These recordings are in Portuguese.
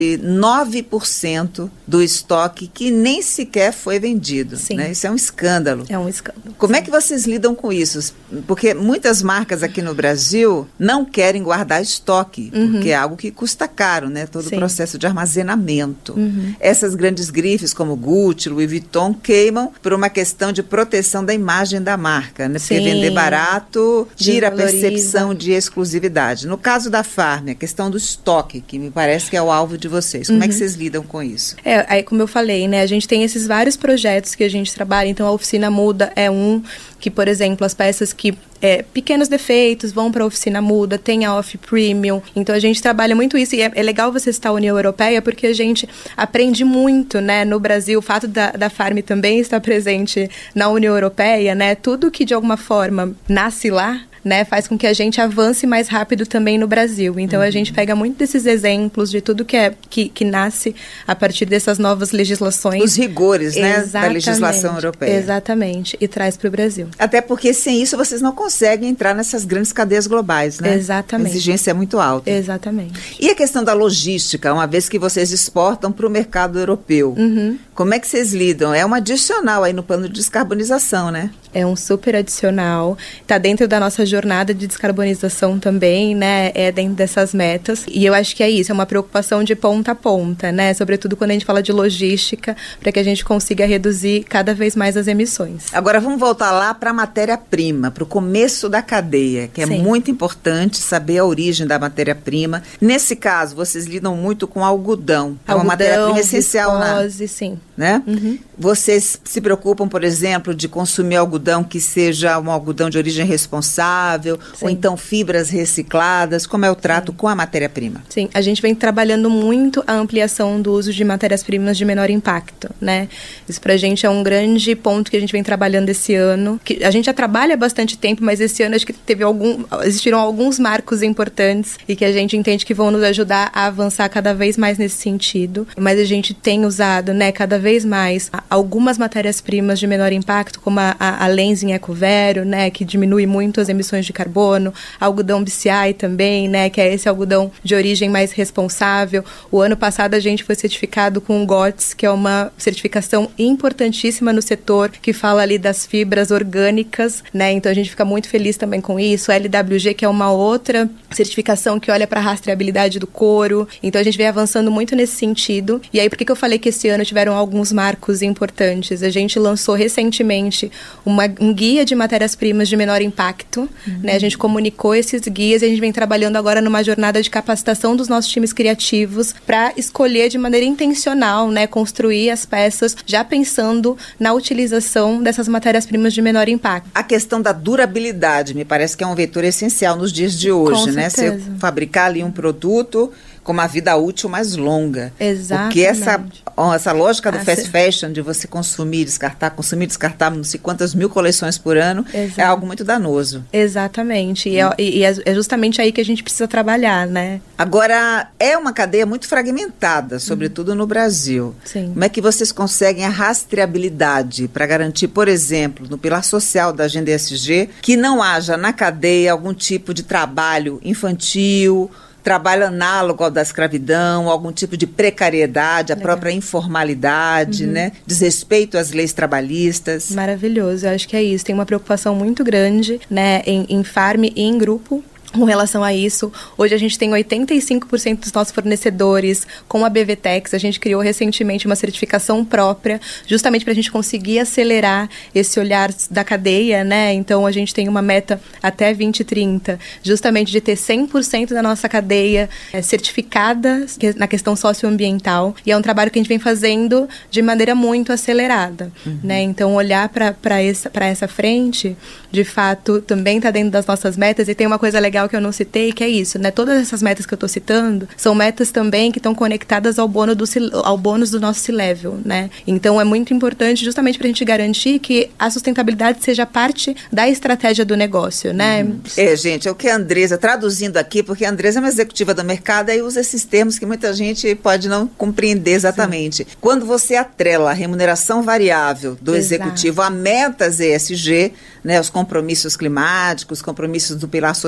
9% do estoque que nem sequer foi vendido. Né? Isso é um escândalo. É um escândalo. Como é que vocês lidam com isso? Porque muitas marcas aqui no Brasil não querem guardar estoque, porque é algo que custa caro, né? Todo o processo de armazenamento. Essas grandes grifes como Gucci, Louis Vuitton queimam por uma questão de proteção da imagem da marca, né? Porque vender barato tira a percepção de exclusividade. No caso da Farm, a questão do estoque, que me parece que é o alvo de vocês. Como é que vocês lidam com isso? Aí, como eu falei, né, a gente tem esses vários projetos que a gente trabalha, então a Oficina Muda é um que, por exemplo, as peças que pequenos defeitos vão para a Oficina Muda, tem a Off Premium, então a gente trabalha muito isso, e é legal você citar a União Europeia, porque a gente aprende muito, né, no Brasil, o fato da Farm também estar presente na União Europeia, né, tudo que de alguma forma nasce lá, né, faz com que a gente avance mais rápido também no Brasil. Então, a gente pega muito desses exemplos de tudo que nasce a partir dessas novas legislações. Os rigores, né, da legislação europeia. Exatamente, e traz para o Brasil. Até porque sem isso vocês não conseguem entrar nessas grandes cadeias globais, né? Exatamente. A exigência é muito alta. Exatamente. E a questão da logística, uma vez que vocês exportam para o mercado europeu, como é que vocês lidam? É um adicional aí no plano de descarbonização, né? É um super adicional, está dentro da nossa jornada de descarbonização também, né, dentro dessas metas, e eu acho que é isso, é uma preocupação de ponta a ponta, né, sobretudo quando a gente fala de logística, para que a gente consiga reduzir cada vez mais as emissões. Agora vamos voltar lá para a matéria-prima, para o começo da cadeia, que é muito importante saber a origem da matéria-prima. Nesse caso, vocês lidam muito com algodão, é uma matéria-prima essencial, viscose, sim. Né? Vocês se preocupam, por exemplo, de consumir algodão que seja um algodão de origem responsável, ou então fibras recicladas? Como é o trato com a matéria-prima? Sim, a gente vem trabalhando muito a ampliação do uso de matérias-primas de menor impacto, né? Isso pra gente é um grande ponto que a gente vem trabalhando esse ano, que a gente já trabalha há bastante tempo, mas esse ano acho que existiram alguns marcos importantes e que a gente entende que vão nos ajudar a avançar cada vez mais nesse sentido, mas a gente tem usado, né, cada vez mais algumas matérias-primas de menor impacto, como a Lenzing Ecovero, né, que diminui muito as emissões de carbono, algodão BCI também, né, que é esse algodão de origem mais responsável. O ano passado a gente foi certificado com o GOTS, que é uma certificação importantíssima no setor, que fala ali das fibras orgânicas, né, então a gente fica muito feliz também com isso. A LWG, que é uma outra certificação que olha para a rastreabilidade do couro, então a gente vem avançando muito nesse sentido. E aí, por que eu falei que esse ano tiveram alguns marcos importantes? A gente lançou recentemente um guia de matérias-primas de menor impacto, né? A gente comunicou esses guias e a gente vem trabalhando agora numa jornada de capacitação dos nossos times criativos para escolher de maneira intencional, né, construir as peças já pensando na utilização dessas matérias-primas de menor impacto. A questão da durabilidade me parece que é um vetor essencial nos dias de hoje, Com né? certeza. Se eu fabricar ali um produto com uma vida útil mais longa. Exatamente. Porque essa lógica do fast fashion, de você consumir, descartar, não sei quantas mil coleções por ano, é algo muito danoso. Exatamente. E é justamente aí que a gente precisa trabalhar, né? Agora, é uma cadeia muito fragmentada, sobretudo no Brasil. Sim. Como é que vocês conseguem a rastreabilidade para garantir, por exemplo, no pilar social da Agenda ESG, que não haja na cadeia algum tipo de trabalho infantil, trabalho análogo ao da escravidão, algum tipo de precariedade, a própria informalidade, né? Desrespeito às leis trabalhistas? Maravilhoso, eu acho que é isso. Tem uma preocupação muito grande, né, em farm e em grupo, com relação a isso. Hoje a gente tem 85% dos nossos fornecedores com a BVTEX. A gente criou recentemente uma certificação própria, justamente para a gente conseguir acelerar esse olhar da cadeia, né? Então a gente tem uma meta até 2030, justamente de ter 100% da nossa cadeia certificada na questão socioambiental. E é um trabalho que a gente vem fazendo de maneira muito acelerada, né? Então olhar para essa frente, de fato, também está dentro das nossas metas. E tem uma coisa legal que eu não citei, que é isso, né? Todas essas metas que eu estou citando são metas também que estão conectadas ao bônus do nosso C-Level, né? Então é muito importante justamente para a gente garantir que a sustentabilidade seja parte da estratégia do negócio, né? Gente, é o que a Andresa, traduzindo aqui, porque a Andresa é uma executiva do mercado e usa esses termos que muita gente pode não compreender exatamente. Sim. Quando você atrela a remuneração variável do executivo a metas ESG, né, os compromissos climáticos, os compromissos do pilar social ambiental,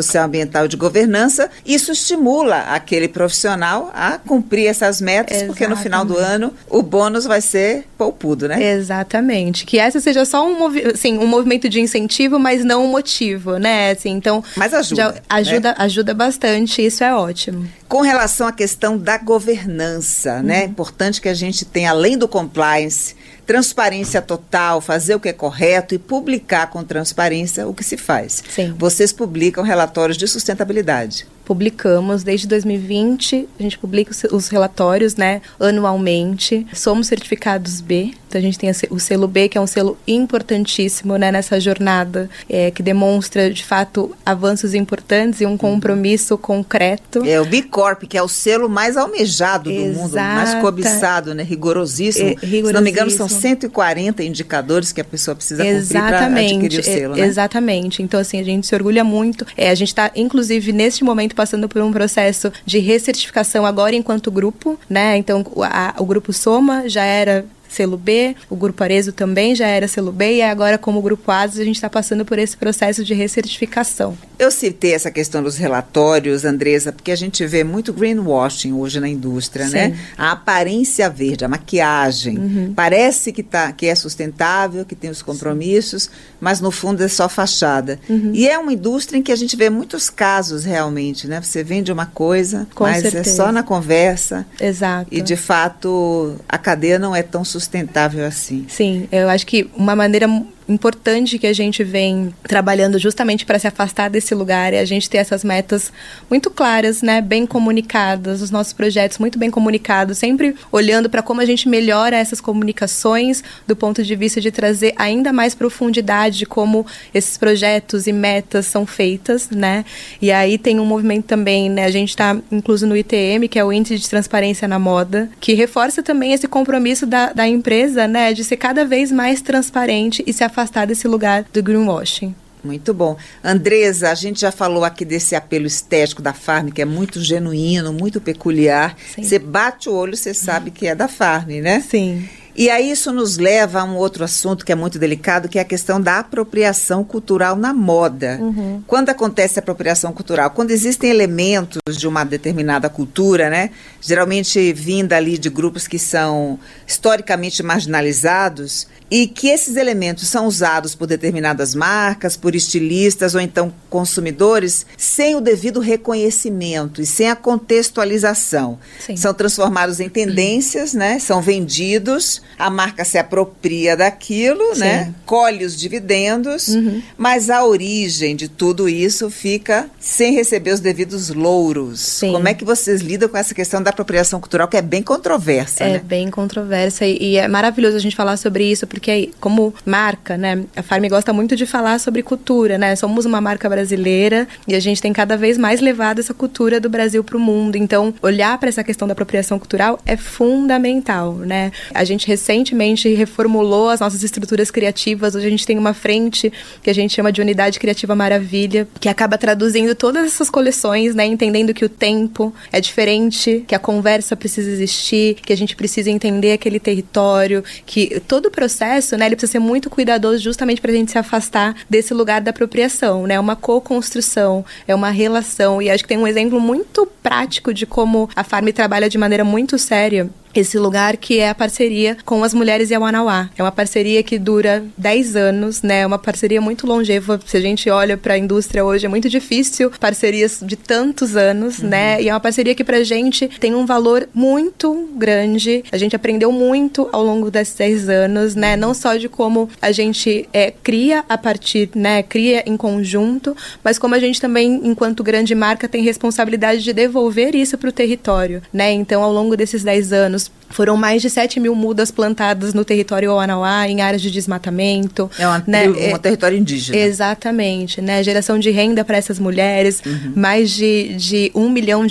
ambiental e de governança, isso estimula aquele profissional a cumprir essas metas, porque no final do ano o bônus vai ser poupudo, né? Exatamente. Que essa seja só um movimento de incentivo, mas não um motivo, né? Assim, então, mas ajuda. Ajuda bastante, isso é ótimo. Com relação à questão da governança, né? É importante que a gente tenha, além do compliance, transparência total, fazer o que é correto e publicar com transparência o que se faz. Sim. Vocês publicam relatórios de sustentabilidade. Publicamos, desde 2020, a gente publica os relatórios, né, anualmente. Somos certificados B, então a gente tem o selo B, que é um selo importantíssimo, né, nessa jornada, que demonstra, de fato, avanços importantes e um compromisso concreto. É o B Corp, que é o selo mais almejado do mundo, mais cobiçado, né, rigorosíssimo. Se não me engano, são 140 indicadores que a pessoa precisa cumprir para adquirir o selo, né? Exatamente. Então, assim, a gente se orgulha muito. A gente está, inclusive, neste momento, passando por um processo de recertificação agora enquanto grupo, né? Então, o Grupo Soma já era selo B, o Grupo Arezzo também já era selo B, e agora, como Grupo ASUS, a gente está passando por esse processo de recertificação. Eu citei essa questão dos relatórios, Andresa, porque a gente vê muito greenwashing hoje na indústria, Sim. né? A aparência verde, a maquiagem, parece que é sustentável, que tem os compromissos, mas no fundo é só fachada. E é uma indústria em que a gente vê muitos casos realmente, né? Você vende uma coisa, mas certeza. É só na conversa. Exato. E, de fato, a cadeia não é tão sustentável assim. Sim, eu acho que uma maneira importante que a gente vem trabalhando justamente para se afastar desse lugar é a gente ter essas metas muito claras, né, bem comunicadas, os nossos projetos muito bem comunicados, sempre olhando para como a gente melhora essas comunicações do ponto de vista de trazer ainda mais profundidade de como esses projetos e metas são feitas, né, e aí tem um movimento também, né, a gente está incluso no ITM, que é o Índice de Transparência na Moda, que reforça também esse compromisso da empresa, né, de ser cada vez mais transparente e se afastar desse lugar do greenwashing. Muito bom. Andresa, a gente já falou aqui desse apelo estético da Farm, que é muito genuíno, muito peculiar. Sim. Você bate o olho, você sabe que é da Farm, né? Sim. E aí isso nos leva a um outro assunto que é muito delicado, que é a questão da apropriação cultural na moda. Quando acontece a apropriação cultural? Quando existem elementos de uma determinada cultura, né? Geralmente vinda ali de grupos que são historicamente marginalizados, e que esses elementos são usados por determinadas marcas, por estilistas ou então consumidores, sem o devido reconhecimento e sem a contextualização. Sim. São transformados em tendências, né? São vendidos, a marca se apropria daquilo, né? Colhe os dividendos, mas a origem de tudo isso fica sem receber os devidos louros. Sim. Como é que vocês lidam com essa questão da apropriação cultural, que é bem controversa, né? É bem controversa e é maravilhoso a gente falar sobre isso, porque como marca, né, a Farm gosta muito de falar sobre cultura, né? Somos uma marca brasileira e a gente tem cada vez mais levado essa cultura do Brasil para o mundo. Então, olhar para essa questão da apropriação cultural é fundamental, né? A gente recentemente reformulou as nossas estruturas criativas. Hoje a gente tem uma frente que a gente chama de Unidade Criativa Maravilha, que acaba traduzindo todas essas coleções, né? Entendendo que o tempo é diferente, que a conversa precisa existir, que a gente precisa entender aquele território, que todo o processo, né, ele precisa ser muito cuidadoso justamente para a gente se afastar desse lugar da apropriação, né? É uma co-construção, é uma relação, e acho que tem um exemplo muito prático de como a Farm trabalha de maneira muito séria esse lugar, que é a parceria com as mulheres e a Wanawá. É uma parceria que dura 10 anos, né? É uma parceria muito longeva. Se a gente olha para a indústria hoje, é muito difícil parcerias de tantos anos, né? E é uma parceria que pra gente tem um valor muito grande. A gente aprendeu muito ao longo desses 10 anos, né? Não só de como a gente cria a partir, né? Cria em conjunto, mas como a gente também, enquanto grande marca, tem responsabilidade de devolver isso para o território, né? Então, ao longo desses 10 anos, foram mais de 7 mil mudas plantadas no território Wanawá, em áreas de desmatamento. É um território indígena. Exatamente, né? Geração de renda para essas mulheres, mais de 1 milhão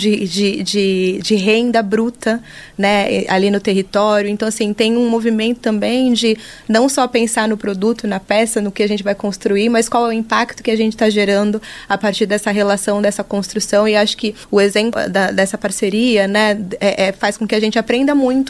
de renda bruta, né? Ali no território. Então, assim, tem um movimento também de não só pensar no produto, na peça, no que a gente vai construir, mas qual é o impacto que a gente está gerando a partir dessa relação, dessa construção. E acho que o exemplo dessa parceria, né, faz com que a gente aprenda muito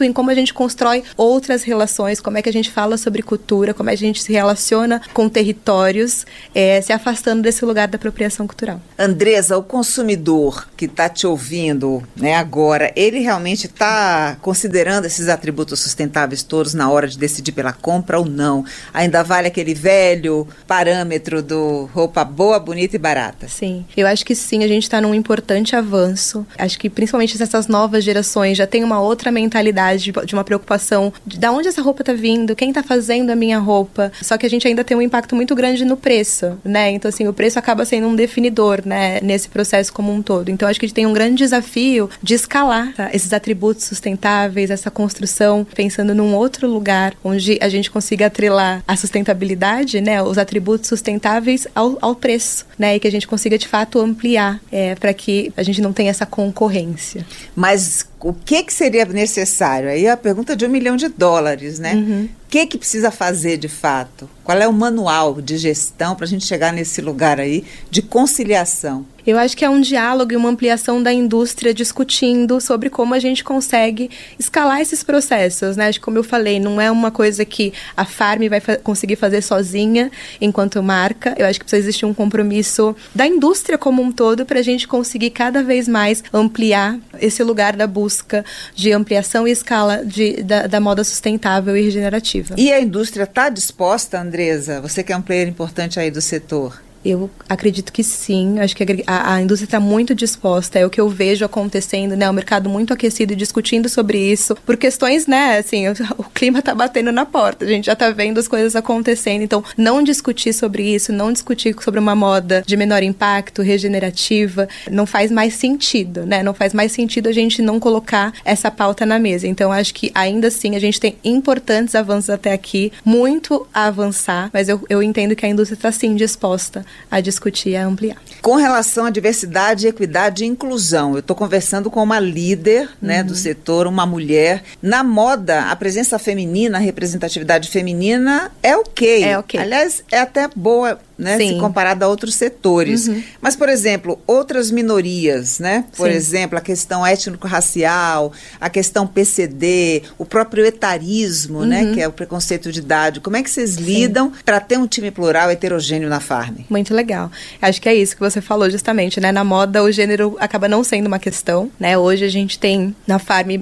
muito em como a gente constrói outras relações, como é que a gente fala sobre cultura, como é que a gente se relaciona com territórios, se afastando desse lugar da apropriação cultural. Andresa, o consumidor que está te ouvindo, né, agora, ele realmente está considerando esses atributos sustentáveis todos na hora de decidir pela compra ou não? Ainda vale aquele velho parâmetro do roupa boa, bonita e barata? Sim, eu acho que sim, a gente está num importante avanço. Acho que principalmente essas novas gerações já tem uma outra mentalidade de uma preocupação de onde essa roupa está vindo, quem está fazendo a minha roupa. Só que a gente ainda tem um impacto muito grande no preço, né? Então, assim, o preço acaba sendo um definidor, né, nesse processo como um todo. Então, acho que a gente tem um grande desafio de escalar, tá, esses atributos sustentáveis, essa construção, pensando num outro lugar onde a gente consiga atrelar a sustentabilidade, né, os atributos sustentáveis ao preço, né, e que a gente consiga, de fato, ampliar para que a gente não tenha essa concorrência. Mas o que seria necessário? Aí a pergunta de $1 milhão, né? Uhum. O que precisa fazer de fato? Qual é o manual de gestão para a gente chegar nesse lugar aí de conciliação? Eu acho que é um diálogo e uma ampliação da indústria discutindo sobre como a gente consegue escalar esses processos, né? Acho que, como eu falei, não é uma coisa que a Farm vai conseguir fazer sozinha enquanto marca. Eu acho que precisa existir um compromisso da indústria como um todo para a gente conseguir cada vez mais ampliar esse lugar da busca de ampliação e escala da moda sustentável e regenerativa. E a indústria está disposta, Andresa? Você que é um player importante aí do setor. Eu acredito que sim, acho que a indústria está muito disposta, é o que eu vejo acontecendo, né, o mercado muito aquecido e discutindo sobre isso, por questões, né, assim, o clima está batendo na porta, a gente já está vendo as coisas acontecendo, então não discutir sobre isso, não discutir sobre uma moda de menor impacto, regenerativa, não faz mais sentido, né, não faz mais sentido a gente não colocar essa pauta na mesa, então acho que ainda assim a gente tem importantes avanços até aqui, muito a avançar, mas eu entendo que a indústria está sim disposta a discutir e a ampliar. Com relação à diversidade, equidade e inclusão, eu estou conversando com uma líder, né, do setor, uma mulher. Na moda, a presença feminina, a representatividade feminina é ok. É ok. Aliás, é até boa, né, se comparada a outros setores. Mas, por exemplo, outras minorias, né? Por exemplo, a questão étnico-racial, a questão PCD, o próprio etarismo, né, que é o preconceito de idade. Como é que vocês lidam para ter um time plural heterogêneo na Farm? Muito legal. Acho que é isso que você falou justamente, né? Na moda, o gênero acaba não sendo uma questão, né? Hoje a gente tem na Farm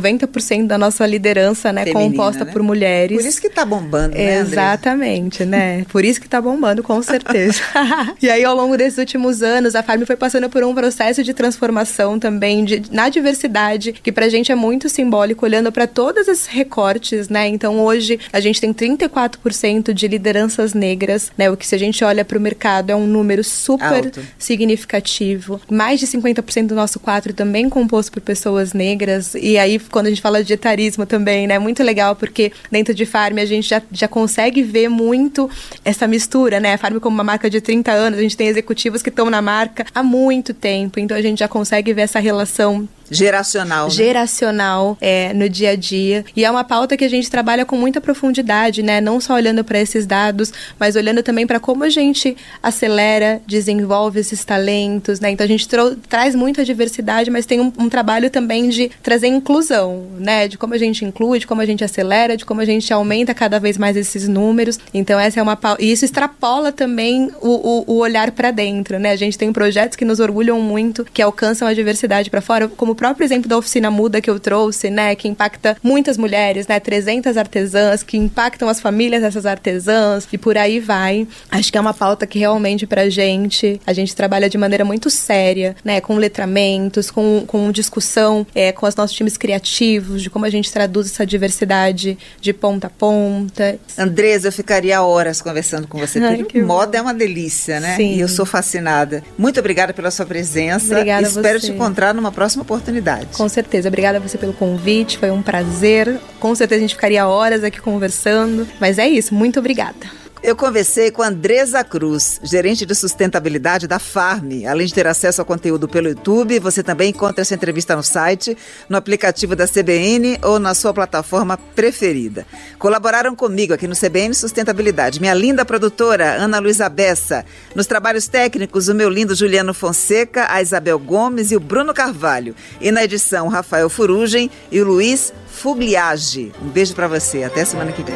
90% da nossa liderança, né, feminina, composta, né, por mulheres. Por isso que tá bombando, né, Andresa? Exatamente, né? Por isso que tá bombando, com certeza. E aí, ao longo desses últimos anos, a Farm foi passando por um processo de transformação também na diversidade, que pra gente é muito simbólico, olhando para todos esses recortes, né? Então, hoje, a gente tem 34% de lideranças negras, né? O que, se a gente olha para o mercado, é um número super alto, significativo. Mais de 50% do nosso quadro também composto por pessoas negras. E aí, quando a gente fala de etarismo também, né? Muito legal, porque dentro de Farm a gente já consegue ver muito essa mistura, né? A Farm, como uma marca de 30 anos, a gente tem executivos que estão na marca há muito tempo. Então, a gente já consegue ver essa relação geracional, né? Geracional, no dia a dia. E é uma pauta que a gente trabalha com muita profundidade, né? Não só olhando para esses dados, mas olhando também para como a gente acelera, desenvolve esses talentos, né? Então a gente traz muita diversidade, mas tem um trabalho também de trazer inclusão, né? De como a gente inclui, de como a gente acelera, de como a gente aumenta cada vez mais esses números. Então essa é uma pauta. E isso extrapola também o olhar para dentro, né? A gente tem projetos que nos orgulham muito, que alcançam a diversidade para fora, como o próprio exemplo da Oficina Muda que eu trouxe, né? Que impacta muitas mulheres, né? 300 artesãs, que impactam as famílias dessas artesãs, e por aí vai. Acho que é uma pauta que realmente pra gente, a gente trabalha de maneira muito séria, né? Com letramentos, com discussão, com os nossos times criativos, de como a gente traduz essa diversidade de ponta a ponta. Andresa, eu ficaria horas conversando com você, porque moda é uma delícia, né? Sim. E eu sou fascinada. Muito obrigada pela sua presença. Obrigada a você. Espero te encontrar numa próxima oportunidade. Com certeza. Obrigada a você pelo convite, foi um prazer. Com certeza a gente ficaria horas aqui conversando, mas é isso, muito obrigada. Eu conversei com Andresa Cruz, gerente de sustentabilidade da Farm. Além de ter acesso ao conteúdo pelo YouTube, você também encontra essa entrevista no site, no aplicativo da CBN ou na sua plataforma preferida. Colaboraram comigo aqui no CBN Sustentabilidade minha linda produtora, Ana Luísa Bessa. Nos trabalhos técnicos, o meu lindo Juliano Fonseca, a Isabel Gomes e o Bruno Carvalho. E na edição, Rafael Furugem e o Luiz Fugliage. Um beijo para você. Até semana que vem.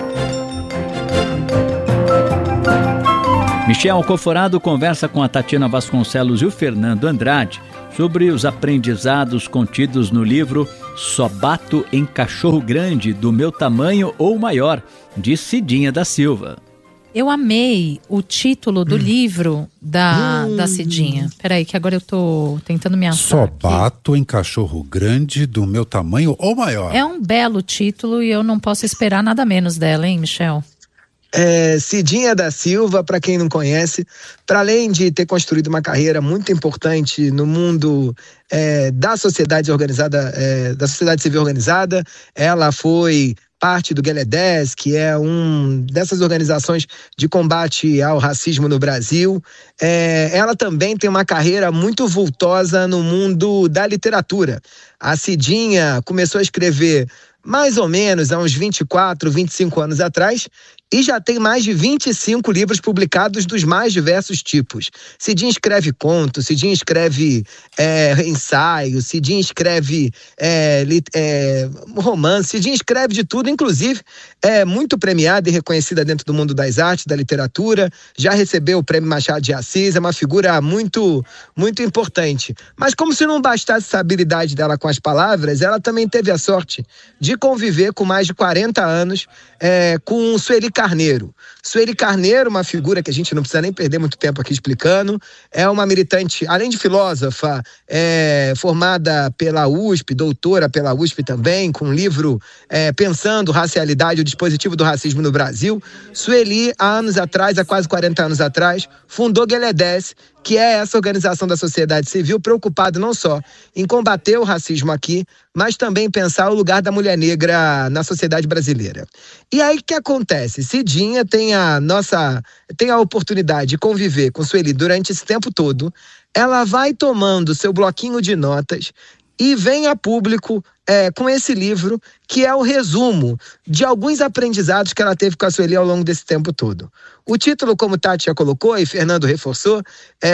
Michel Alcoforado conversa com a Tatiana Vasconcelos e o Fernando Andrade sobre os aprendizados contidos no livro Só Bato em Cachorro Grande, do Meu Tamanho ou Maior, de Cidinha da Silva. Eu amei o título do livro da Cidinha. Peraí, que agora eu tô tentando me achar. Só Bato em Cachorro Grande, do Meu Tamanho ou Maior. É um belo título e eu não posso esperar nada menos dela, hein, Michel? Cidinha da Silva, para quem não conhece, para além de ter construído uma carreira muito importante no mundo da sociedade organizada, da sociedade civil organizada, ela foi parte do Guelé-10, que é dessas organizações de combate ao racismo no Brasil. Ela também tem uma carreira muito vultosa no mundo da literatura. A Cidinha começou a escrever mais ou menos há uns 24, 25 anos atrás, e já tem mais de 25 livros publicados dos mais diversos tipos. Cidinha escreve conto, Cidinha escreve ensaio, Cidinha escreve romance, Cidinha escreve de tudo, inclusive é muito premiada e reconhecida dentro do mundo das artes, da literatura, já recebeu o Prêmio Machado de Assis, é uma figura muito, muito importante. Mas como se não bastasse essa habilidade dela com as palavras, ela também teve a sorte de conviver com mais de 40 anos com Sueli Carneiro. Sueli Carneiro, uma figura que a gente não precisa nem perder muito tempo aqui explicando, é uma militante, além de filósofa, formada pela USP, doutora pela USP também, com um livro Pensando Racialidade, o Dispositivo do Racismo no Brasil. Sueli, há anos atrás, há quase 40 anos atrás, fundou Guelé-10, que é essa organização da sociedade civil preocupada não só em combater o racismo aqui, mas também pensar o lugar da mulher negra na sociedade brasileira. E aí o que acontece? Cidinha tem a oportunidade de conviver com Sueli durante esse tempo todo, ela vai tomando seu bloquinho de notas e vem a público com esse livro, que é o resumo de alguns aprendizados que ela teve com a Sueli ao longo desse tempo todo. O título, como Tati já colocou e Fernando reforçou,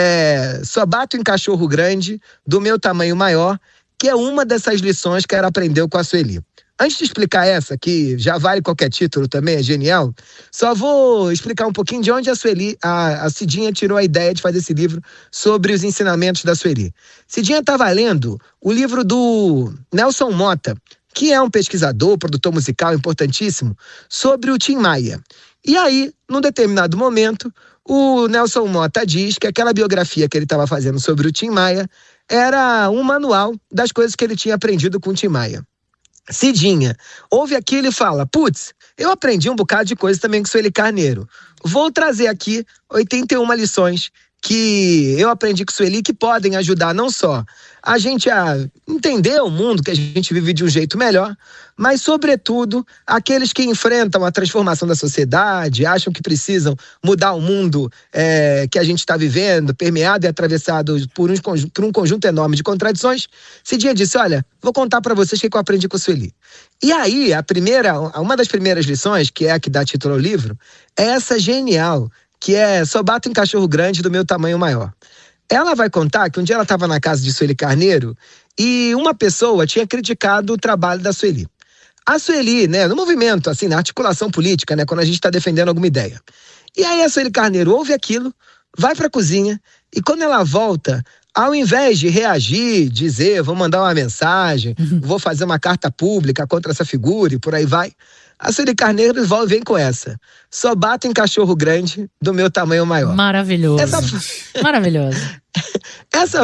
é Só Bato em Cachorro Grande, do Meu Tamanho Maior, que é uma dessas lições que ela aprendeu com a Sueli. Antes de explicar essa, que já vale qualquer título também, é genial, só vou explicar um pouquinho de onde a Cidinha tirou a ideia de fazer esse livro sobre os ensinamentos da Sueli. Cidinha estava lendo o livro do Nelson Mota, que é um pesquisador, produtor musical importantíssimo, sobre o Tim Maia. E aí, num determinado momento, o Nelson Mota diz que aquela biografia que ele estava fazendo sobre o Tim Maia era um manual das coisas que ele tinha aprendido com o Tim Maia. Cidinha ouve aquilo e fala: putz, eu aprendi um bocado de coisa também com Sueli Carneiro. Vou trazer aqui 81 lições que eu aprendi com Sueli, que podem ajudar não só a gente a entender o mundo que a gente vive de um jeito melhor, mas, sobretudo, aqueles que enfrentam a transformação da sociedade, acham que precisam mudar o mundo que a gente está vivendo, permeado e atravessado por um conjunto enorme de contradições. Cidinha disse: olha, vou contar para vocês o que eu aprendi com a Sueli. E aí, uma das primeiras lições, que é a que dá título ao livro, é essa genial, que é Só Bato em Cachorro Grande, do Meu Tamanho Maior. Ela vai contar que um dia ela estava na casa de Sueli Carneiro e uma pessoa tinha criticado o trabalho da Sueli. A Sueli, no movimento, assim, na articulação política, quando a gente está defendendo alguma ideia. E aí a Sueli Carneiro ouve aquilo, vai para a cozinha e quando ela volta, ao invés de reagir, dizer, vou mandar uma mensagem, vou fazer uma carta pública contra essa figura e por aí vai, a Sueli Carneiro vem com essa: Só bato em cachorro grande, do meu tamanho maior. Maravilhoso. Maravilhoso. Essa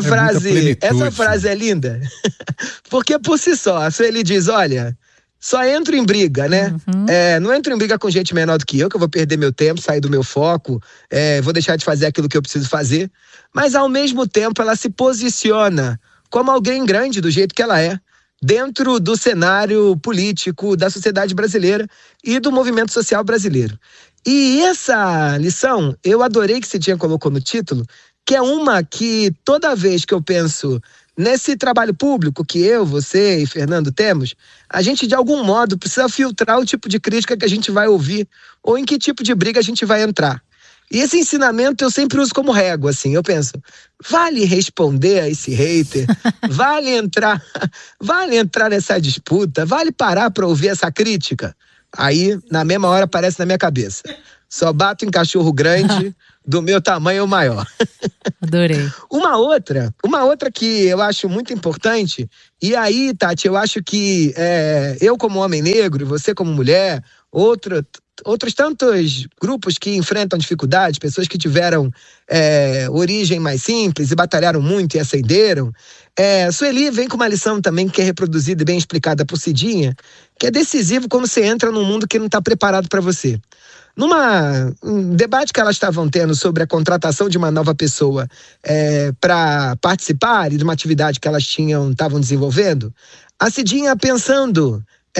frase é linda, porque por si só, a Sueli diz: olha, só entro em briga, não entro em briga com gente menor do que eu vou perder meu tempo, sair do meu foco, vou deixar de fazer aquilo que eu preciso fazer. Mas, ao mesmo tempo, ela se posiciona como alguém grande, do jeito que ela é, dentro do cenário político da sociedade brasileira e do movimento social brasileiro. E essa lição, eu adorei que Cidinha colocou no título, que é uma que toda vez que eu penso nesse trabalho público que eu, você e Fernando temos, a gente de algum modo precisa filtrar o tipo de crítica que a gente vai ouvir ou em que tipo de briga a gente vai entrar. E esse ensinamento eu sempre uso como régua, assim, eu penso, vale responder a esse hater? Vale entrar nessa disputa? Vale parar para ouvir essa crítica? Aí, na mesma hora, aparece na minha cabeça. Só bato em cachorro grande, do meu tamanho ou maior. Adorei. Uma outra que eu acho muito importante, e aí, Tati, eu acho que eu como homem negro, você como mulher, outros tantos grupos que enfrentam dificuldades, pessoas que tiveram origem mais simples e batalharam muito e ascenderam. Sueli vem com uma lição também que é reproduzida e bem explicada por Cidinha, que é decisivo quando você entra num mundo que não está preparado para você. Um debate que elas estavam tendo sobre a contratação de uma nova pessoa para participar de uma atividade que elas estavam desenvolvendo, a Cidinha pensando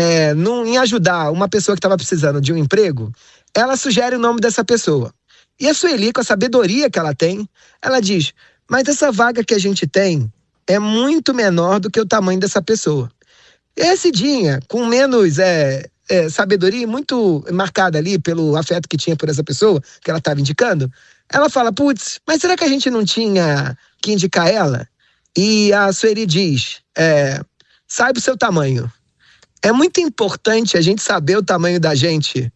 em ajudar uma pessoa que estava precisando de um emprego, ela sugere o nome dessa pessoa. E a Sueli, com a sabedoria que ela tem, ela diz, mas essa vaga que a gente tem é muito menor do que o tamanho dessa pessoa. E a Cidinha, com menos sabedoria, muito marcada ali pelo afeto que tinha por essa pessoa, que ela estava indicando, ela fala, putz, mas será que a gente não tinha que indicar ela? E a Sueli diz, saiba o seu tamanho. É muito importante a gente saber o tamanho da gente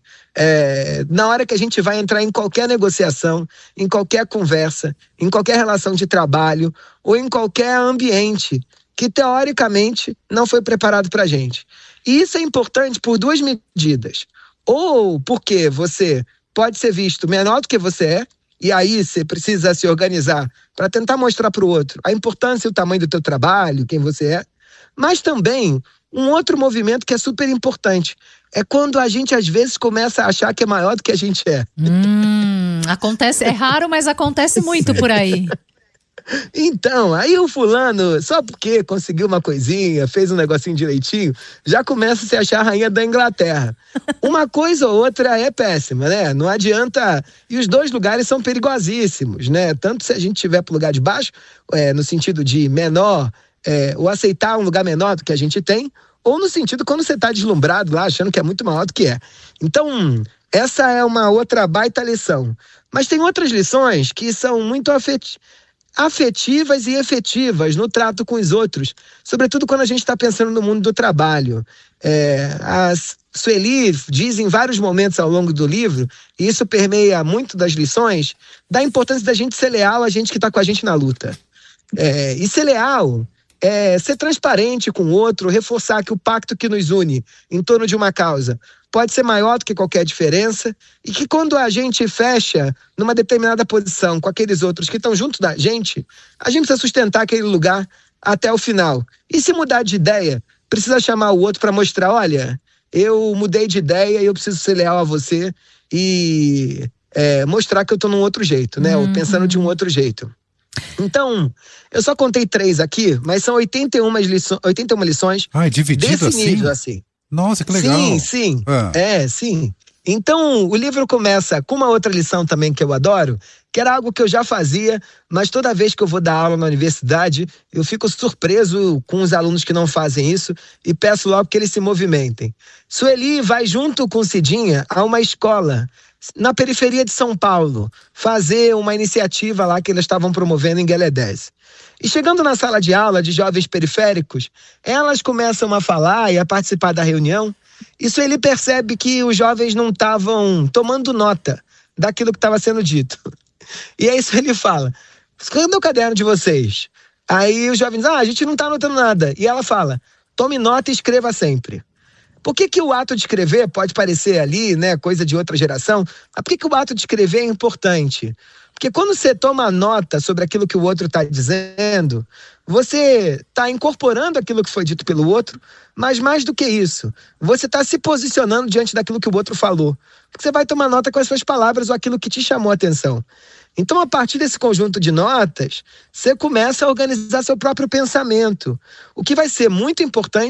na hora que a gente vai entrar em qualquer negociação, em qualquer conversa, em qualquer relação de trabalho ou em qualquer ambiente que teoricamente não foi preparado para a gente. E isso é importante por duas medidas. Ou porque você pode ser visto menor do que você é, e aí você precisa se organizar para tentar mostrar para o outro a importância e o tamanho do teu trabalho, quem você é, mas também um outro movimento que é super importante. É quando a gente, às vezes, começa a achar que é maior do que a gente é. Acontece, é raro, mas acontece muito por aí. Então, aí o fulano, só porque conseguiu uma coisinha, fez um negocinho direitinho, já começa a se achar a rainha da Inglaterra. Uma coisa ou outra é péssima, né? Não adianta... E os dois lugares são perigosíssimos, né? Tanto se a gente estiver pro lugar de baixo, no sentido de menor... ou aceitar um lugar menor do que a gente tem, ou no sentido quando você está deslumbrado lá, achando que é muito maior do que é. Então, essa é uma outra baita lição. Mas tem outras lições que são muito afetivas e efetivas no trato com os outros, sobretudo quando a gente está pensando no mundo do trabalho. A Sueli diz em vários momentos ao longo do livro, e isso permeia muito das lições, da importância da gente ser leal a gente que está com a gente na luta. E ser leal ser transparente com o outro, reforçar que o pacto que nos une em torno de uma causa pode ser maior do que qualquer diferença e que quando a gente fecha numa determinada posição com aqueles outros que estão junto da gente, a gente precisa sustentar aquele lugar até o final. E se mudar de ideia, precisa chamar o outro para mostrar, olha, eu mudei de ideia e eu preciso ser leal a você e mostrar que eu estou num outro jeito, né? Ou pensando de um outro jeito. Então, eu só contei 3 aqui, mas são 81 lições dividido desse nível, assim. Nossa, que legal. Sim. Sim. Então, o livro começa com uma outra lição também que eu adoro, que era algo que eu já fazia, mas toda vez que eu vou dar aula na universidade, eu fico surpreso com os alunos que não fazem isso e peço logo que eles se movimentem. Sueli vai junto com Cidinha a uma escola na periferia de São Paulo, fazer uma iniciativa lá que eles estavam promovendo em Gueledés. E chegando na sala de aula de jovens periféricos, elas começam a falar e a participar da reunião. Isso ele percebe que os jovens não estavam tomando nota daquilo que estava sendo dito. E é isso que ele fala, cadê o caderno de vocês? Aí os jovens, a gente não está anotando nada. E ela fala, tome nota e escreva sempre. Por que o ato de escrever pode parecer ali, né, coisa de outra geração? Mas por que o ato de escrever é importante? Porque quando você toma nota sobre aquilo que o outro está dizendo, você está incorporando aquilo que foi dito pelo outro, mas mais do que isso, você está se posicionando diante daquilo que o outro falou. Porque você vai tomar nota com as suas palavras ou aquilo que te chamou a atenção. Então, a partir desse conjunto de notas, você começa a organizar seu próprio pensamento. O que vai ser muito importante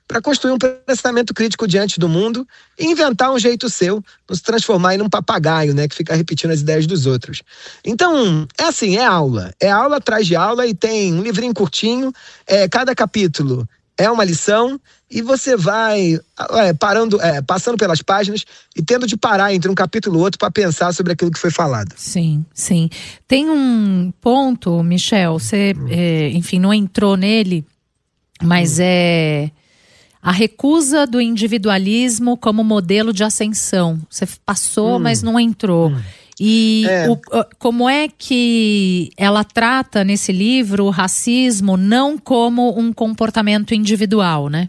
para construir um pensamento crítico diante do mundo e inventar um jeito seu, não se transformar em um papagaio, né, que fica repetindo as ideias dos outros. Então, é assim, é aula atrás de aula, e tem um livrinho curtinho, cada capítulo é uma lição, e você vai passando pelas páginas e tendo de parar entre um capítulo e outro para pensar sobre aquilo que foi falado. Sim, sim. Tem um ponto, Michel, você, enfim, não entrou nele, mas é a recusa do individualismo como modelo de ascensão. Você passou, mas não entrou. E como é que ela trata nesse livro o racismo não como um comportamento individual, né?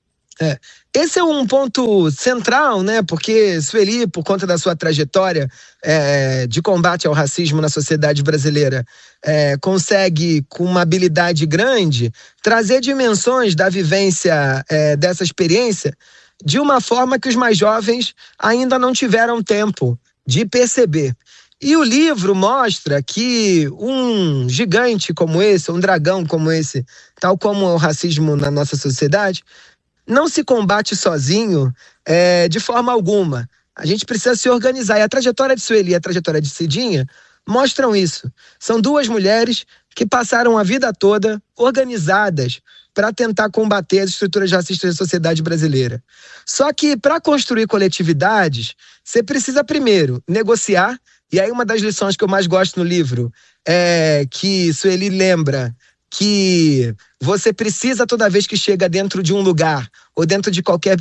Esse é um ponto central, né? Porque Sueli, por conta da sua trajetória de combate ao racismo na sociedade brasileira, consegue, com uma habilidade grande, trazer dimensões da vivência dessa experiência de uma forma que os mais jovens ainda não tiveram tempo de perceber. E o livro mostra que um gigante como esse, um dragão como esse, tal como é o racismo na nossa sociedade, não se combate sozinho de forma alguma. A gente precisa se organizar. E a trajetória de Sueli e a trajetória de Cidinha mostram isso. São duas mulheres que passaram a vida toda organizadas para tentar combater as estruturas racistas da sociedade brasileira. Só que, para construir coletividades, você precisa primeiro negociar. E aí uma das lições que eu mais gosto no livro é que Sueli lembra que você precisa, toda vez que chega dentro de um lugar ou dentro de qualquer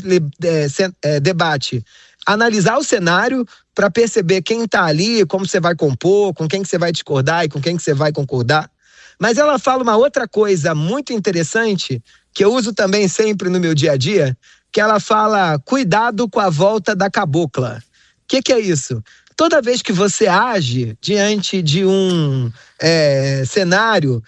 debate, analisar o cenário para perceber quem está ali, como você vai compor, com quem que você vai discordar e com quem que você vai concordar. Mas ela fala uma outra coisa muito interessante, que eu uso também sempre no meu dia a dia, que ela fala: cuidado com a volta da cabocla. O que é isso? Toda vez que você age diante de um cenário,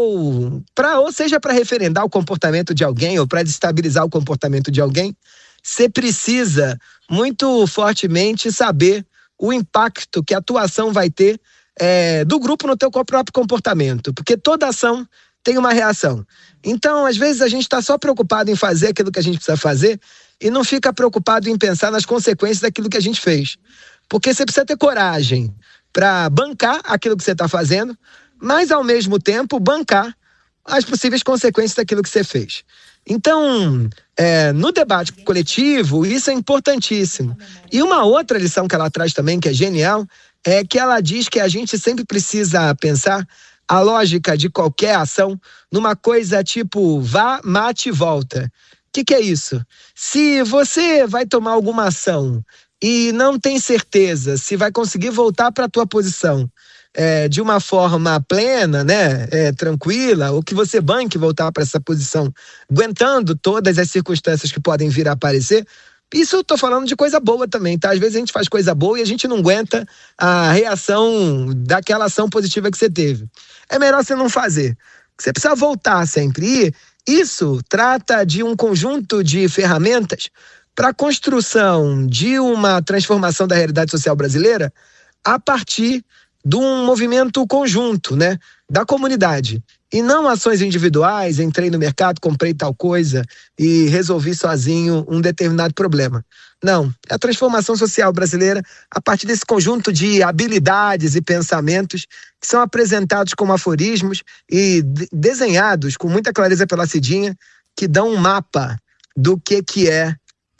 ou seja para referendar o comportamento de alguém, ou para desestabilizar o comportamento de alguém, você precisa muito fortemente saber o impacto que a tua ação vai ter do grupo no teu próprio comportamento, porque toda ação tem uma reação. Então, às vezes, a gente está só preocupado em fazer aquilo que a gente precisa fazer e não fica preocupado em pensar nas consequências daquilo que a gente fez. Porque você precisa ter coragem para bancar aquilo que você está fazendo, mas, ao mesmo tempo, bancar as possíveis consequências daquilo que você fez. Então, no debate coletivo, isso é importantíssimo. E uma outra lição que ela traz também, que é genial, é que ela diz que a gente sempre precisa pensar a lógica de qualquer ação numa coisa tipo vá, mate e volta. O que é isso? Se você vai tomar alguma ação e não tem certeza se vai conseguir voltar para a tua posição de uma forma plena, né, tranquila, ou que você banque voltar para essa posição, aguentando todas as circunstâncias que podem vir a aparecer, isso eu tô falando de coisa boa também, tá? Às vezes a gente faz coisa boa e a gente não aguenta a reação daquela ação positiva que você teve. É melhor você não fazer. Você precisa voltar sempre. E isso trata de um conjunto de ferramentas para a construção de uma transformação da realidade social brasileira a partir de um movimento conjunto, né, da comunidade. E não ações individuais, entrei no mercado, comprei tal coisa e resolvi sozinho um determinado problema. Não, é a transformação social brasileira a partir desse conjunto de habilidades e pensamentos que são apresentados como aforismos e desenhados com muita clareza pela Cidinha, que dão um mapa do que é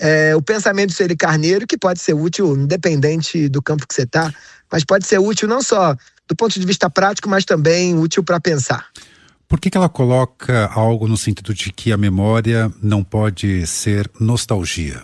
o pensamento de Sueli Carneiro, que pode ser útil independente do campo que você está, mas pode ser útil não só do ponto de vista prático, mas também útil para pensar. Por que ela coloca algo no sentido de que a memória não pode ser nostalgia?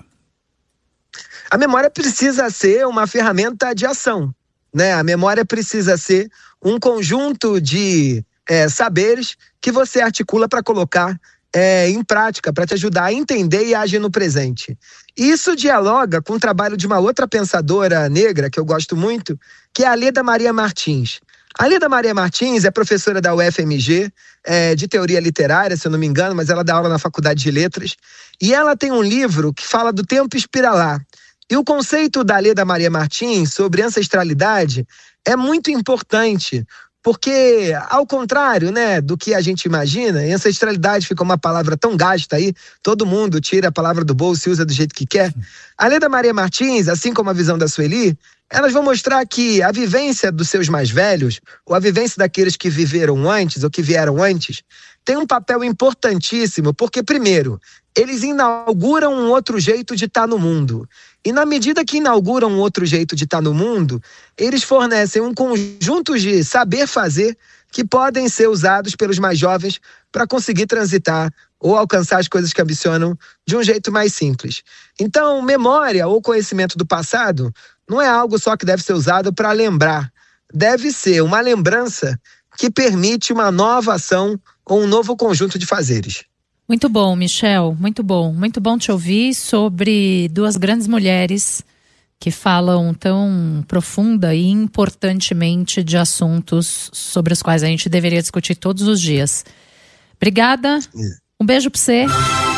A memória precisa ser uma ferramenta de ação, né? A memória precisa ser um conjunto de saberes que você articula para colocar em prática, para te ajudar a entender e agir no presente. Isso dialoga com o trabalho de uma outra pensadora negra, que eu gosto muito, que é a Leda Maria Martins. A Leda Maria Martins é professora da UFMG, de teoria literária, se eu não me engano, mas ela dá aula na Faculdade de Letras, e ela tem um livro que fala do tempo espiralar. E o conceito da Leda Maria Martins sobre ancestralidade é muito importante, Porque, ao contrário, né, do que a gente imagina, e ancestralidade fica uma palavra tão gasta aí, todo mundo tira a palavra do bolso e usa do jeito que quer. A lei da Maria Martins, assim como a visão da Sueli, elas vão mostrar que a vivência dos seus mais velhos, ou a vivência daqueles que viveram antes, ou que vieram antes, tem um papel importantíssimo, porque, primeiro, eles inauguram um outro jeito de estar no mundo. E na medida que inauguram um outro jeito de estar no mundo, eles fornecem um conjunto de saber fazer que podem ser usados pelos mais jovens para conseguir transitar ou alcançar as coisas que ambicionam de um jeito mais simples. Então, memória ou conhecimento do passado não é algo só que deve ser usado para lembrar. Deve ser uma lembrança que permite uma nova ação ou um novo conjunto de fazeres. Muito bom, Michel, muito bom. Muito bom te ouvir sobre duas grandes mulheres que falam tão profunda e importantemente de assuntos sobre os quais a gente deveria discutir todos os dias. Obrigada, um beijo pra você.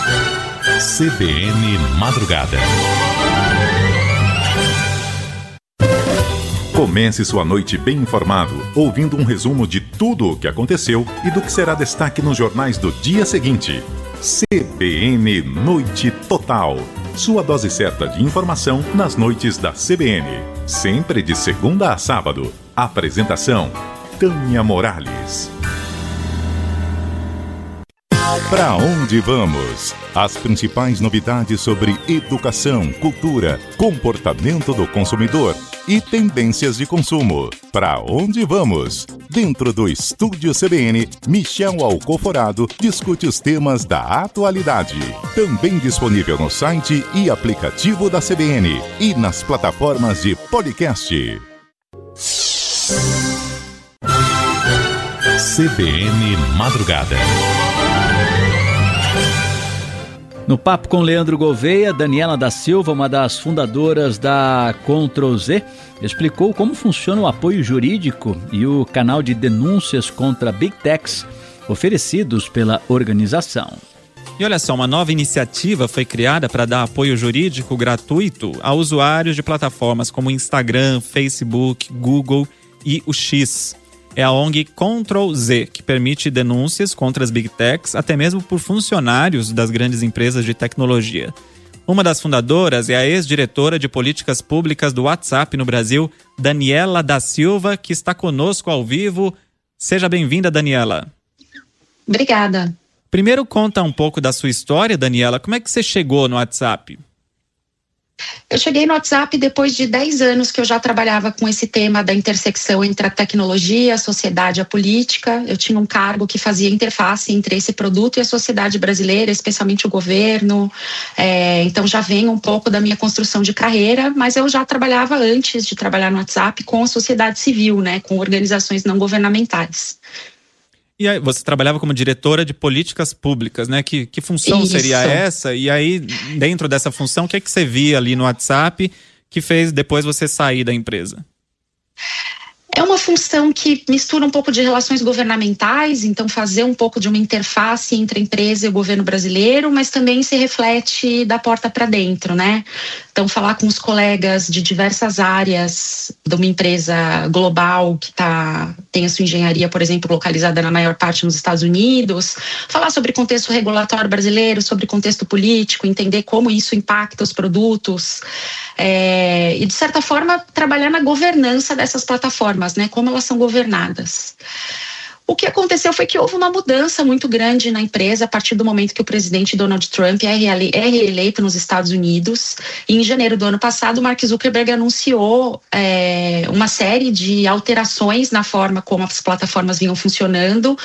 CBN Madrugada. Comece sua noite bem informado, ouvindo um resumo de tudo o que aconteceu e do que será destaque nos jornais do dia seguinte. CBN Noite Total. Sua dose certa de informação nas noites da CBN. Sempre de segunda a sábado. Apresentação: Tânia Morales. Pra onde vamos? As principais novidades sobre educação, cultura, comportamento do consumidor e tendências de consumo. Pra onde vamos? Dentro do Estúdio CBN, Michel Alcoforado discute os temas da atualidade. Também disponível no site e aplicativo da CBN e nas plataformas de podcast. CBN Madrugada. No papo com Leandro Gouveia, Daniela da Silva, uma das fundadoras da Ctrl-Z, explicou como funciona o apoio jurídico e o canal de denúncias contra Big Techs oferecidos pela organização. E olha só, uma nova iniciativa foi criada para dar apoio jurídico gratuito a usuários de plataformas como Instagram, Facebook, Google e o X. É a ONG Ctrl-Z, que permite denúncias contra as Big Techs, até mesmo por funcionários das grandes empresas de tecnologia. Uma das fundadoras é a ex-diretora de políticas públicas do WhatsApp no Brasil, Daniela da Silva, que está conosco ao vivo. Seja bem-vinda, Daniela. Obrigada. Primeiro, conta um pouco da sua história, Daniela. Como é que você chegou no WhatsApp? Eu cheguei no WhatsApp depois de 10 anos que eu já trabalhava com esse tema da intersecção entre a tecnologia, a sociedade e a política. Eu tinha um cargo que fazia interface entre esse produto e a sociedade brasileira, especialmente o governo. Então já vem um pouco da minha construção de carreira, mas eu já trabalhava antes de trabalhar no WhatsApp com a sociedade civil, né, com organizações não governamentais. E aí, você trabalhava como diretora de políticas públicas, né? Que função Isso. seria essa? E aí, dentro dessa função, o que é que você via ali no WhatsApp que fez depois você sair da empresa? É uma função que mistura um pouco de relações governamentais, então fazer um pouco de uma interface entre a empresa e o governo brasileiro, mas também se reflete da porta para dentro, né? Então falar com os colegas de diversas áreas de uma empresa global que tem a sua engenharia, por exemplo, localizada na maior parte nos Estados Unidos, falar sobre contexto regulatório brasileiro, sobre contexto político, entender como isso impacta os produtos, e de certa forma trabalhar na governança dessas plataformas, né, como elas são governadas. O que aconteceu foi que houve uma mudança muito grande na empresa a partir do momento que o presidente Donald Trump é reeleito nos Estados Unidos. E em janeiro do ano passado, Mark Zuckerberg anunciou uma série de alterações na forma como as plataformas vinham funcionando,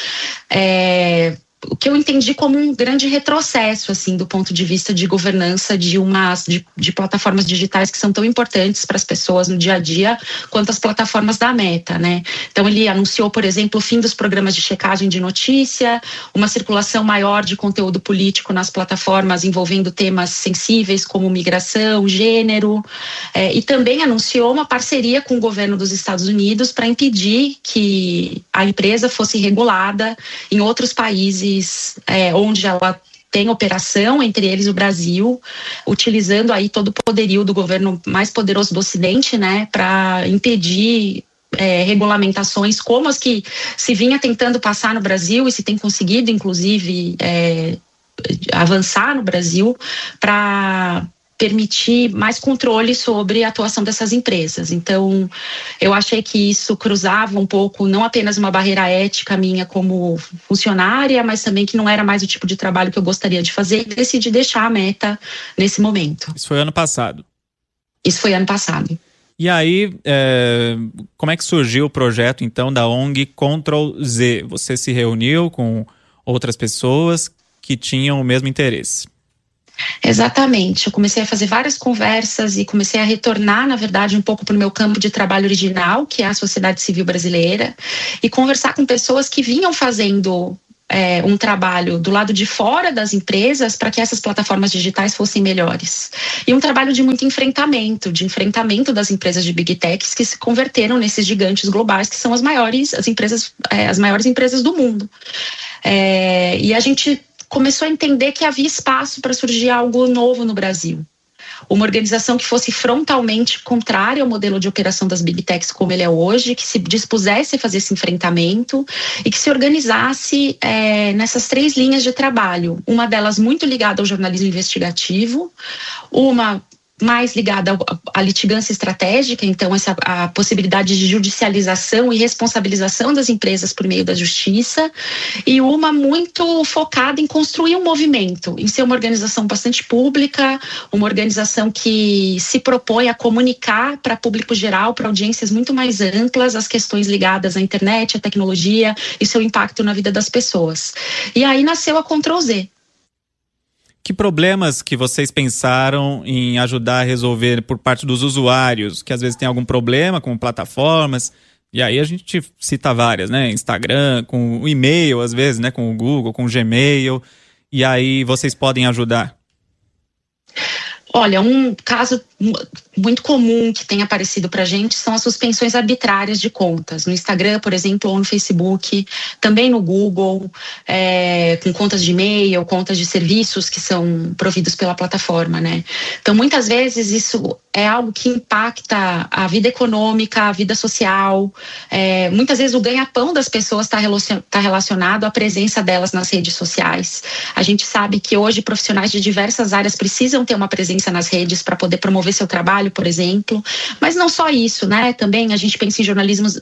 o que eu entendi como um grande retrocesso, assim, do ponto de vista de governança de plataformas digitais que são tão importantes para as pessoas no dia a dia quanto as plataformas da Meta, né? Então ele anunciou, por exemplo, o fim dos programas de checagem de notícia, uma circulação maior de conteúdo político nas plataformas envolvendo temas sensíveis como migração, gênero, e também anunciou uma parceria com o governo dos Estados Unidos para impedir que a empresa fosse regulada em outros países onde ela tem operação, entre eles o Brasil, utilizando aí todo o poderio do governo mais poderoso do Ocidente, né, para impedir regulamentações como as que se vinha tentando passar no Brasil e se tem conseguido, inclusive, avançar no Brasil para permitir mais controle sobre a atuação dessas empresas. Então, eu achei que isso cruzava um pouco, não apenas uma barreira ética minha como funcionária, mas também que não era mais o tipo de trabalho que eu gostaria de fazer, e decidi deixar a Meta nesse momento. Isso foi ano passado? Isso foi ano passado. E aí, como é que surgiu o projeto, então, da ONG Ctrl Z? Você se reuniu com outras pessoas que tinham o mesmo interesse? Exatamente, eu comecei a fazer várias conversas e comecei a retornar, na verdade, um pouco para o meu campo de trabalho original, que é a sociedade civil brasileira, e conversar com pessoas que vinham fazendo um trabalho do lado de fora das empresas para que essas plataformas digitais fossem melhores. E um trabalho de muito enfrentamento das empresas de Big Techs que se converteram nesses gigantes globais, que são as maiores empresas do mundo. E a gente começou a entender que havia espaço para surgir algo novo no Brasil. Uma organização que fosse frontalmente contrária ao modelo de operação das Big Techs como ele é hoje, que se dispusesse a fazer esse enfrentamento e que se organizasse nessas 3 linhas de trabalho. Uma delas muito ligada ao jornalismo investigativo, uma mais ligada à litigância estratégica, então a possibilidade de judicialização e responsabilização das empresas por meio da justiça, e uma muito focada em construir um movimento, em ser uma organização bastante pública, uma organização que se propõe a comunicar para público geral, para audiências muito mais amplas, as questões ligadas à internet, à tecnologia e seu impacto na vida das pessoas. E aí nasceu a Ctrl Z. Que problemas que vocês pensaram em ajudar a resolver por parte dos usuários, que às vezes tem algum problema com plataformas, e aí a gente cita várias, né? Instagram, com o e-mail, às vezes, né? Com o Google, com o Gmail, e aí vocês podem ajudar? Olha, um caso muito comum que tem aparecido para a gente são as suspensões arbitrárias de contas. No Instagram, por exemplo, ou no Facebook, também no Google, com contas de e-mail, contas de serviços que são providos pela plataforma, né? Então, muitas vezes isso é algo que impacta a vida econômica, a vida social. Muitas vezes o ganha-pão das pessoas está relacionado à presença delas nas redes sociais. A gente sabe que hoje profissionais de diversas áreas precisam ter uma presença nas redes para poder promover seu trabalho, por exemplo, mas não só isso, né? Também a gente pensa em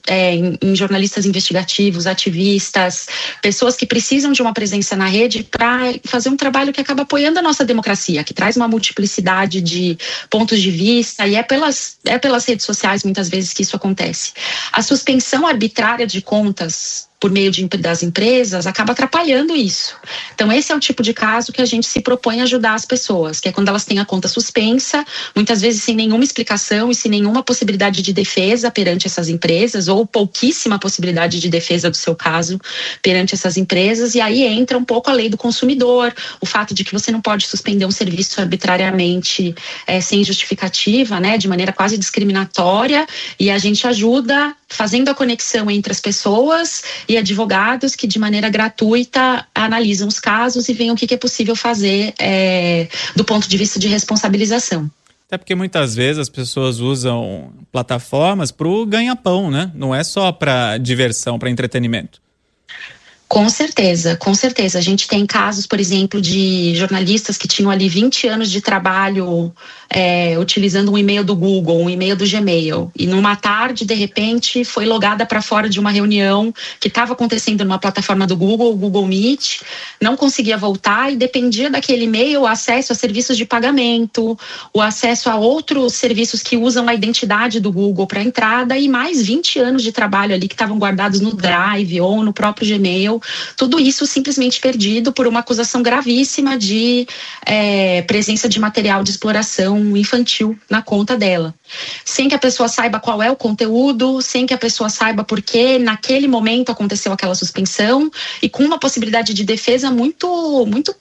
em jornalistas investigativos, ativistas, pessoas que precisam de uma presença na rede para fazer um trabalho que acaba apoiando a nossa democracia, que traz uma multiplicidade de pontos de vista, e é pelas redes sociais muitas vezes que isso acontece. A suspensão arbitrária de contas por meio das empresas, acaba atrapalhando isso. Então, esse é o tipo de caso que a gente se propõe a ajudar as pessoas, que é quando elas têm a conta suspensa, muitas vezes sem nenhuma explicação e sem nenhuma possibilidade de defesa perante essas empresas, ou pouquíssima possibilidade de defesa do seu caso perante essas empresas, e aí entra um pouco a lei do consumidor, o fato de que você não pode suspender um serviço arbitrariamente sem justificativa, né, de maneira quase discriminatória, e a gente ajuda fazendo a conexão entre as pessoas e advogados que de maneira gratuita analisam os casos e veem o que é possível fazer do ponto de vista de responsabilização. Até porque muitas vezes as pessoas usam plataformas para o ganha-pão, né? Não é só para diversão, para entretenimento. Com certeza, com certeza. A gente tem casos, por exemplo, de jornalistas que tinham ali 20 anos de trabalho utilizando um e-mail do Google, um e-mail do Gmail. E numa tarde, de repente, foi logada para fora de uma reunião que estava acontecendo numa plataforma do Google, o Google Meet, não conseguia voltar e dependia daquele e-mail o acesso a serviços de pagamento, o acesso a outros serviços que usam a identidade do Google para entrada e mais 20 anos de trabalho ali que estavam guardados no Drive ou no próprio Gmail. Tudo isso simplesmente perdido por uma acusação gravíssima de presença de material de exploração infantil na conta dela. Sem que a pessoa saiba qual é o conteúdo, sem que a pessoa saiba por que naquele momento aconteceu aquela suspensão e com uma possibilidade de defesa muito, muito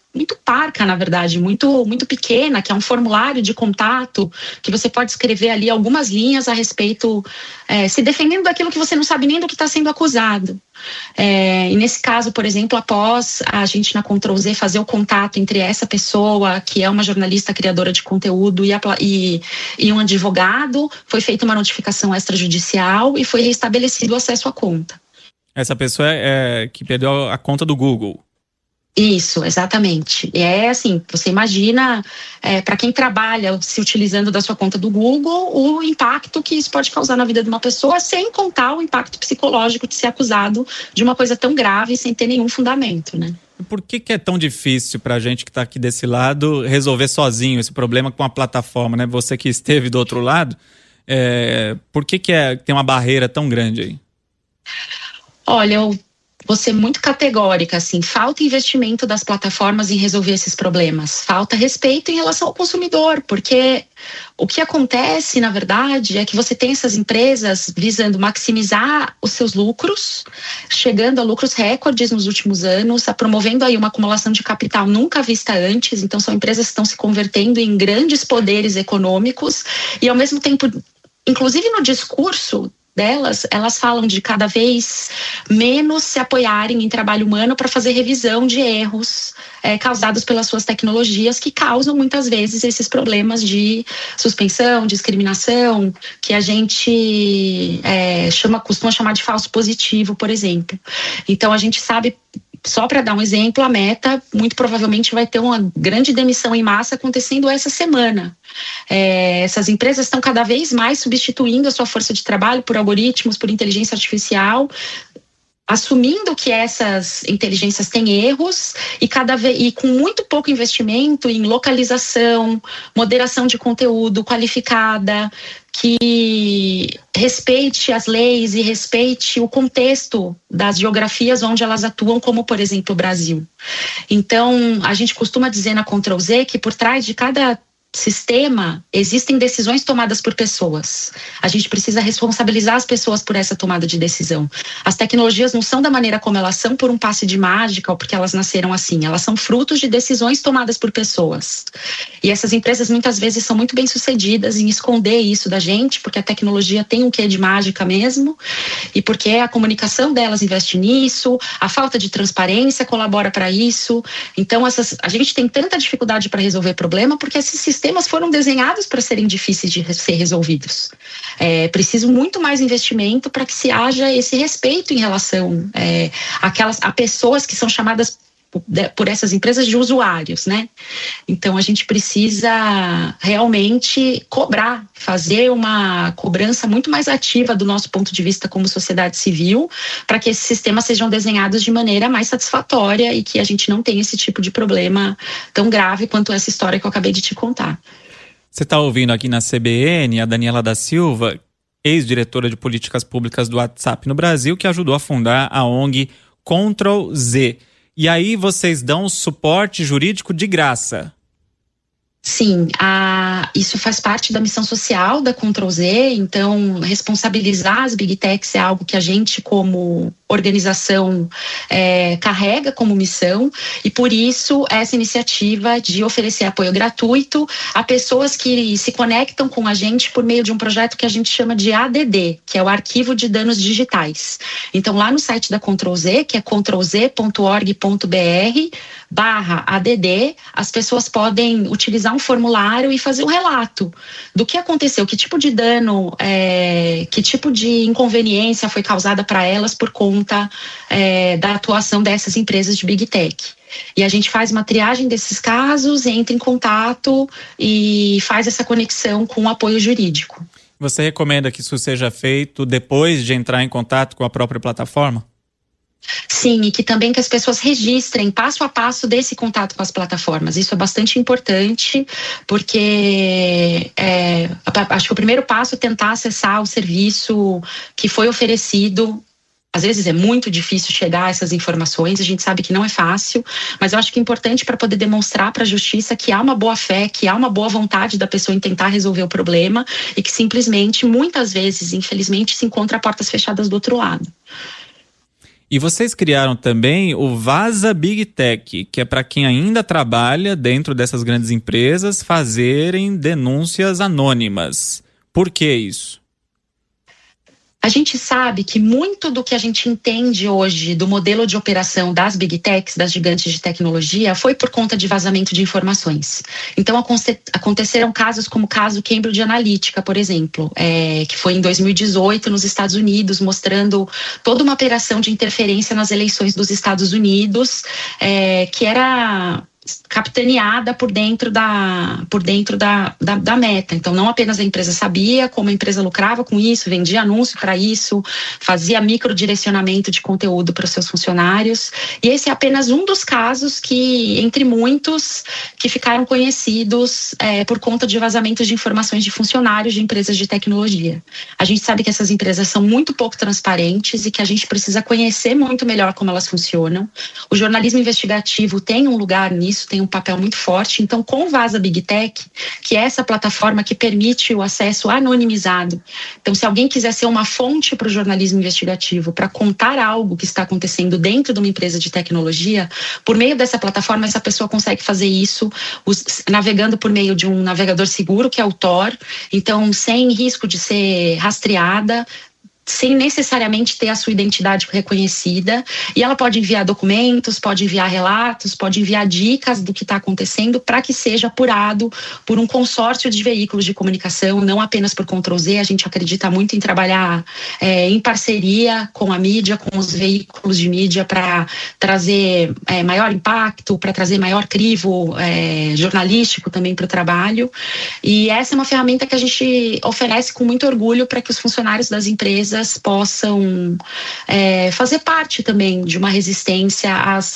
muito parca, na verdade, muito pequena, que é um formulário de contato, que você pode escrever ali algumas linhas a respeito, se defendendo daquilo que você não sabe nem do que está sendo acusado. E nesse caso, por exemplo, após a gente na Ctrl+Z fazer o contato entre essa pessoa, que é uma jornalista criadora de conteúdo, e um advogado, foi feita uma notificação extrajudicial e foi restabelecido o acesso à conta. Essa pessoa é que perdeu a conta do Google. Isso, exatamente. Assim, você imagina, para quem trabalha se utilizando da sua conta do Google, o impacto que isso pode causar na vida de uma pessoa, sem contar o impacto psicológico de ser acusado de uma coisa tão grave sem ter nenhum fundamento, né? Por que é tão difícil para a gente que está aqui desse lado resolver sozinho esse problema com a plataforma, né? Você que esteve do outro lado, por que tem uma barreira tão grande aí? Olha, eu vou ser muito categórica, assim, falta investimento das plataformas em resolver esses problemas, falta respeito em relação ao consumidor, porque o que acontece, na verdade, é que você tem essas empresas visando maximizar os seus lucros, chegando a lucros recordes nos últimos anos, promovendo aí uma acumulação de capital nunca vista antes, então são empresas que estão se convertendo em grandes poderes econômicos e, ao mesmo tempo, inclusive no discurso delas, elas falam de cada vez menos se apoiarem em trabalho humano para fazer revisão de erros causados pelas suas tecnologias, que causam muitas vezes esses problemas de suspensão, discriminação, que a gente costuma chamar de falso positivo, por exemplo. Então a gente sabe, só para dar um exemplo, a Meta muito provavelmente vai ter uma grande demissão em massa acontecendo essa semana. Essas empresas estão cada vez mais substituindo a sua força de trabalho por algoritmos, por inteligência artificial, assumindo que essas inteligências têm erros e com muito pouco investimento em localização, moderação de conteúdo qualificada, que respeite as leis e respeite o contexto das geografias onde elas atuam, como, por exemplo, o Brasil. Então, a gente costuma dizer na Ctrl+Z que por trás de cada sistema existem decisões tomadas por pessoas. A gente precisa responsabilizar as pessoas por essa tomada de decisão. As tecnologias não são da maneira como elas são por um passe de mágica ou porque elas nasceram assim. Elas são frutos de decisões tomadas por pessoas. E essas empresas muitas vezes são muito bem sucedidas em esconder isso da gente, porque a tecnologia tem um quê de mágica mesmo, e porque a comunicação delas investe nisso, a falta de transparência colabora para isso. Então a gente tem tanta dificuldade para resolver problema porque esses sistemas foram desenhados para serem difíceis de ser resolvidos. Preciso muito mais investimento para que se haja esse respeito em relação a pessoas que são chamadas por essas empresas de usuários, né? Então a gente precisa realmente fazer uma cobrança muito mais ativa do nosso ponto de vista como sociedade civil, para que esses sistemas sejam desenhados de maneira mais satisfatória e que a gente não tenha esse tipo de problema tão grave quanto essa história que eu acabei de te contar. Você está ouvindo aqui na CBN a Daniela da Silva, ex-diretora de políticas públicas do WhatsApp no Brasil, que ajudou a fundar a ONG Ctrl+Z. E aí vocês dão suporte jurídico de graça. Sim, isso faz parte da missão social da Ctrl+Z, então responsabilizar as Big Techs é algo que a gente, como organização, carrega como missão, e por isso essa iniciativa de oferecer apoio gratuito a pessoas que se conectam com a gente por meio de um projeto que a gente chama de ADD, que é o Arquivo de Danos Digitais. Então lá no site da Ctrl+Z, que é ctrlz.org.br/ADD, as pessoas podem utilizar um formulário e fazer um relato do que aconteceu, que tipo de dano, que tipo de inconveniência foi causada para elas por conta da atuação dessas empresas de Big Tech. E a gente faz uma triagem desses casos, entra em contato e faz essa conexão com o apoio jurídico. Você recomenda que isso seja feito depois de entrar em contato com a própria plataforma? Sim, e que também que as pessoas registrem passo a passo desse contato com as plataformas. Isso é bastante importante, porque acho que o primeiro passo é tentar acessar o serviço que foi oferecido. Às vezes é muito difícil chegar a essas informações, a gente sabe que não é fácil, mas eu acho que é importante para poder demonstrar para a justiça que há uma boa fé, que há uma boa vontade da pessoa em tentar resolver o problema e que simplesmente, muitas vezes, infelizmente, se encontra a portas fechadas do outro lado. E vocês criaram também o Vaza Big Tech, que é para quem ainda trabalha dentro dessas grandes empresas fazerem denúncias anônimas. Por que isso? A gente sabe que muito do que a gente entende hoje do modelo de operação das Big Techs, das gigantes de tecnologia, foi por conta de vazamento de informações. Então, aconteceram casos como o caso Cambridge Analytica, por exemplo, que foi em 2018 nos Estados Unidos, mostrando toda uma operação de interferência nas eleições dos Estados Unidos, que era capitaneada por dentro da Meta. Então, não apenas a empresa sabia, como a empresa lucrava com isso, vendia anúncio para isso, fazia microdirecionamento de conteúdo para os seus funcionários. E esse é apenas um dos casos que, entre muitos, que ficaram conhecidos por conta de vazamentos de informações de funcionários de empresas de tecnologia. A gente sabe que essas empresas são muito pouco transparentes e que a gente precisa conhecer muito melhor como elas funcionam. O jornalismo investigativo tem um lugar nisso, tem um papel muito forte. Então, com o Vaza Big Tech, que é essa plataforma que permite o acesso anonimizado. Então, se alguém quiser ser uma fonte para o jornalismo investigativo, para contar algo que está acontecendo dentro de uma empresa de tecnologia, por meio dessa plataforma, essa pessoa consegue fazer isso navegando por meio de um navegador seguro, que é o Tor. Então, sem risco de ser rastreada, sem necessariamente ter a sua identidade reconhecida, e ela pode enviar documentos, pode enviar relatos, pode enviar dicas do que está acontecendo para que seja apurado por um consórcio de veículos de comunicação, não apenas por Ctrl+Z. A gente acredita muito em trabalhar em parceria com a mídia, com os veículos de mídia, para trazer maior impacto, para trazer maior crivo jornalístico também para o trabalho. E essa é uma ferramenta que a gente oferece com muito orgulho para que os funcionários das empresas possam fazer parte também de uma resistência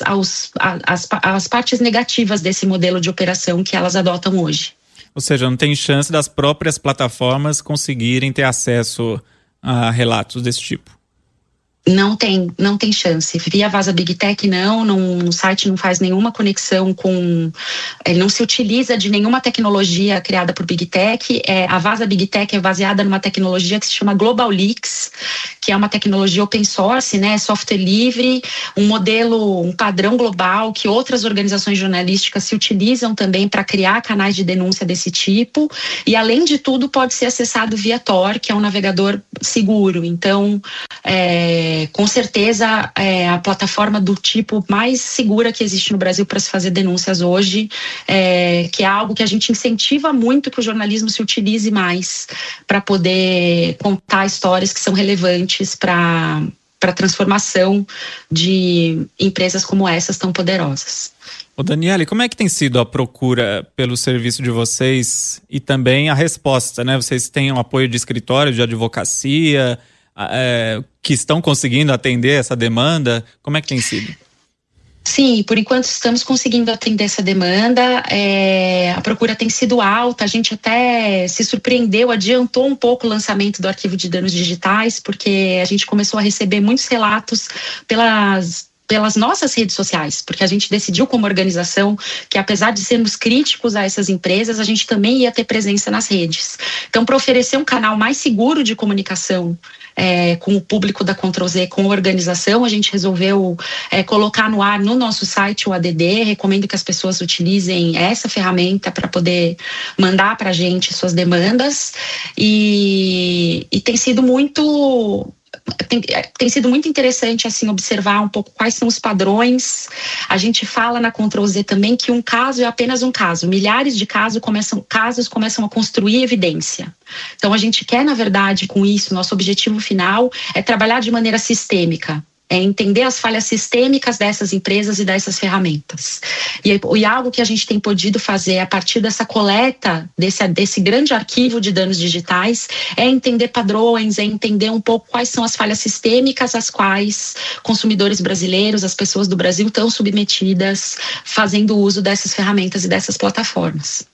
às partes negativas desse modelo de operação que elas adotam hoje. Ou seja, não tem chance das próprias plataformas conseguirem ter acesso a relatos desse tipo? Não tem chance. Via Vaza Big Tech, no site não faz nenhuma conexão com... não se utiliza de nenhuma tecnologia criada por Big Tech. A Vaza Big Tech é baseada numa tecnologia que se chama Global Leaks, que é uma tecnologia open source, software livre, um padrão global que outras organizações jornalísticas se utilizam também para criar canais de denúncia desse tipo. E, além de tudo, pode ser acessado via Tor, que é um navegador seguro. Então, com certeza, a plataforma do tipo mais segura que existe no Brasil para se fazer denúncias hoje, que é algo que a gente incentiva muito que o jornalismo se utilize mais para poder contar histórias que são relevantes para a transformação de empresas como essas tão poderosas. Ô Daniele, como é que tem sido a procura pelo serviço de vocês e também a resposta, né? Vocês têm um apoio de escritório de advocacia, que estão conseguindo atender essa demanda? Como é que tem sido? Sim, por enquanto estamos conseguindo atender essa demanda. A procura tem sido alta, a gente até se surpreendeu, adiantou um pouco o lançamento do arquivo de danos digitais, porque a gente começou a receber muitos relatos pelas nossas redes sociais, porque a gente decidiu como organização que, apesar de sermos críticos a essas empresas, a gente também ia ter presença nas redes. Então, para oferecer um canal mais seguro de comunicação com o público da Ctrl+Z, com a organização, a gente resolveu colocar no ar no nosso site o ADD. Recomendo que as pessoas utilizem essa ferramenta para poder mandar para a gente suas demandas, e tem sido muito... Tem sido muito interessante assim, observar um pouco quais são os padrões. A gente fala na Ctrl+Z também que um caso é apenas um caso. Milhares de casos começam a construir evidência. Então, a gente quer, na verdade, com isso, nosso objetivo final é trabalhar de maneira sistêmica. Entender as falhas sistêmicas dessas empresas e dessas ferramentas. E algo que a gente tem podido fazer a partir dessa coleta, desse grande arquivo de danos digitais, é entender padrões, é entender um pouco quais são as falhas sistêmicas às quais consumidores brasileiros, as pessoas do Brasil estão submetidas, fazendo uso dessas ferramentas e dessas plataformas.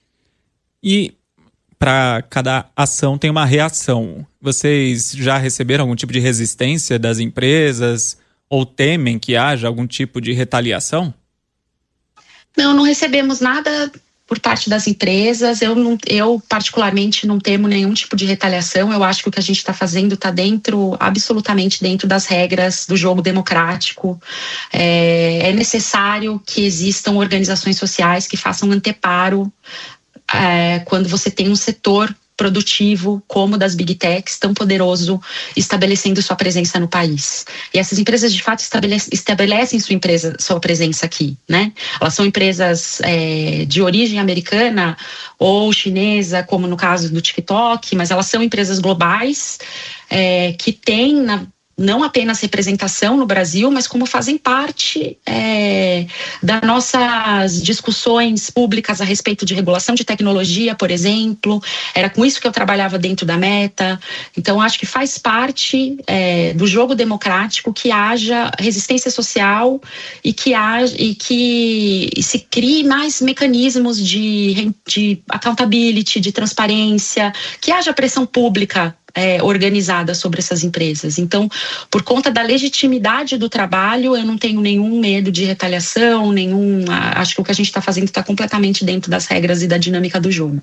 E para cada ação tem uma reação. Vocês já receberam algum tipo de resistência das empresas ou temem que haja algum tipo de retaliação? Não recebemos nada por parte das empresas. Eu particularmente não temo nenhum tipo de retaliação. Eu acho que o que a gente está fazendo está absolutamente dentro das regras do jogo democrático. É necessário que existam organizações sociais que façam anteparo quando você tem um setor produtivo como das Big Techs, tão poderoso, estabelecendo sua presença no país. E essas empresas, de fato, estabelecem sua presença aqui, né? Elas são empresas de origem americana ou chinesa, como no caso do TikTok, mas elas são empresas globais que têm, não apenas representação no Brasil, mas como fazem parte das nossas discussões públicas a respeito de regulação de tecnologia, por exemplo. Era com isso que eu trabalhava dentro da Meta. Então, acho que faz parte do jogo democrático que haja resistência social e que se crie mais mecanismos de accountability, de transparência, que haja pressão pública organizada sobre essas empresas. Então, por conta da legitimidade do trabalho, eu não tenho nenhum medo de retaliação, acho que o que a gente está fazendo está completamente dentro das regras e da dinâmica do jogo.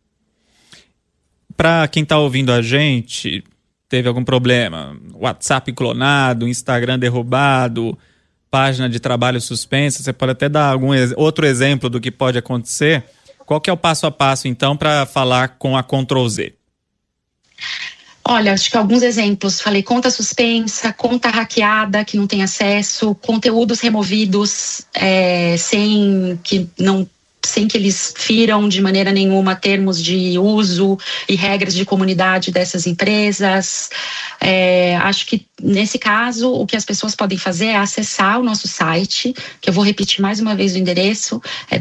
Para quem está ouvindo a gente, teve algum problema, WhatsApp clonado, Instagram derrubado, página de trabalho suspensa, você pode até dar algum outro exemplo do que pode acontecer? Qual que é o passo a passo, então, para falar com a Ctrl+Z? Olha, acho que alguns exemplos. Falei conta suspensa, conta hackeada que não tem acesso, conteúdos removidos sem que eles firam de maneira nenhuma termos de uso e regras de comunidade dessas empresas. Acho que, nesse caso, o que as pessoas podem fazer é acessar o nosso site, que eu vou repetir mais uma vez o endereço, é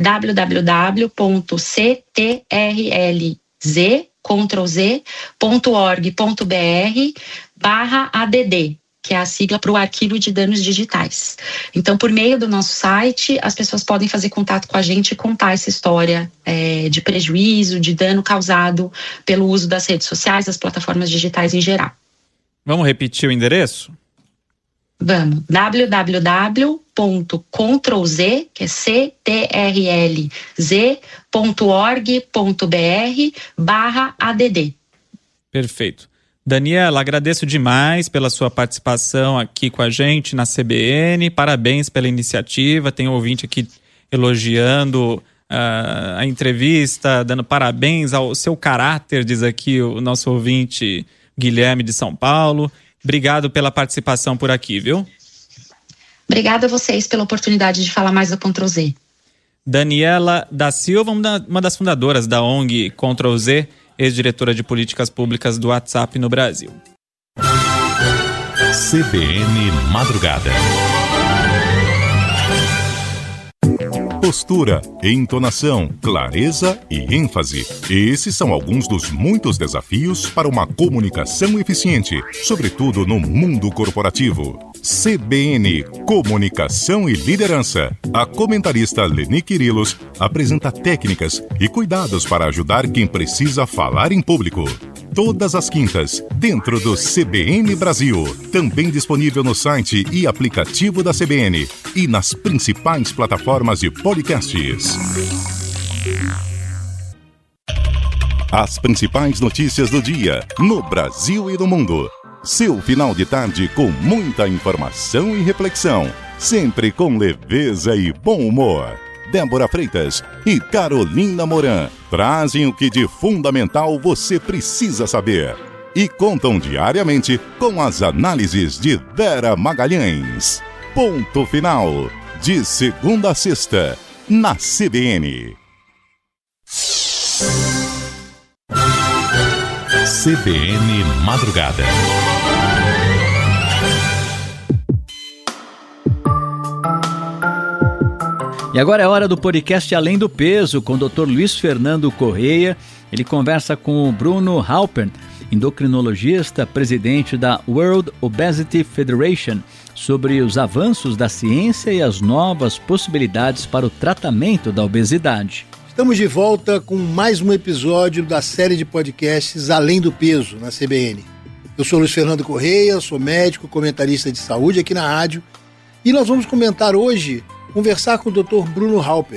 www.ctrlz.org.br/ADD, que é a sigla para o Arquivo de Danos Digitais. Então, por meio do nosso site, as pessoas podem fazer contato com a gente e contar essa história de prejuízo, de dano causado pelo uso das redes sociais, das plataformas digitais em geral. Vamos repetir o endereço? Vamos. www.ctrlz, que é ctrlz.org.br/ADD. Perfeito. Daniela, agradeço demais pela sua participação aqui com a gente na CBN. Parabéns pela iniciativa. Tem um ouvinte aqui elogiando a entrevista, dando parabéns ao seu caráter, diz aqui o nosso ouvinte Guilherme de São Paulo. Obrigado pela participação por aqui, viu? Obrigada a vocês pela oportunidade de falar mais da Ctrl+Z. Daniela da Silva, uma das fundadoras da ONG Ctrl+Z, ex-diretora de políticas públicas do WhatsApp no Brasil. CBN Madrugada. Postura, entonação, clareza e ênfase. Esses são alguns dos muitos desafios para uma comunicação eficiente, sobretudo no mundo corporativo. CBN Comunicação e Liderança. A comentarista Leni Quirilos apresenta técnicas e cuidados para ajudar quem precisa falar em público. Todas as quintas, dentro do CBN Brasil. Também disponível no site e aplicativo da CBN e nas principais plataformas de podcasts. As principais notícias do dia, no Brasil e no mundo. Seu final de tarde com muita informação e reflexão. Sempre com leveza e bom humor. Débora Freitas e Carolina Moran trazem o que de fundamental você precisa saber. E contam diariamente com as análises de Vera Magalhães. Ponto final. De segunda a sexta, na CBN. CBN Madrugada. E agora é hora do podcast Além do Peso, com o Dr. Luiz Fernando Correia. Ele conversa com o Bruno Halpern, endocrinologista, presidente da World Obesity Federation, sobre os avanços da ciência e as novas possibilidades para o tratamento da obesidade. Estamos de volta com mais um episódio da série de podcasts Além do Peso, na CBN. Eu sou Luiz Fernando Correia, sou médico, comentarista de saúde aqui na rádio, e nós vamos conversar com o Dr. Bruno Halpern.